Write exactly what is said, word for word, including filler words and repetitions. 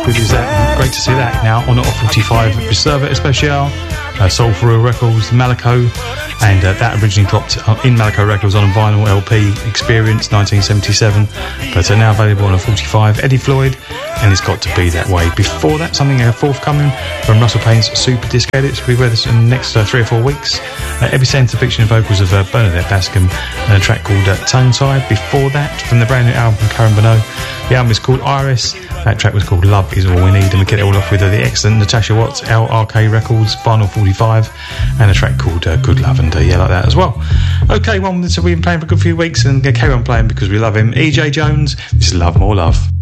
Good is that? Great to see that now on Hot forty-five Reserva Especial, uh, Soul for Real Records, Malaco, and uh, that originally dropped in Malaco Records on a vinyl L P, Experience nineteen seventy-seven, but are now available on a forty-five, Eddie Floyd, and It's Got to Be That Way. Before that, something uh, forthcoming from Russell Payne's Super Disc Edits. We'll be with us in the next uh, three or four weeks. Uh, Epicenter featuring vocals of uh, Bernadette Bascom and a track called uh, Tongue Tied. Before that, from the brand new album from Karen Bonneau, the album is called Iris. That track was called Love Is All We Need, and we get it all off with uh, the excellent Natasha Watts, L R K Records, Vinyl forty-five, and a track called uh, Good Love, and uh, yeah, like that as well. Okay, well, so we've been playing for a good few weeks, and going to carry on playing because we love him. E J Jones, this is Love More Love.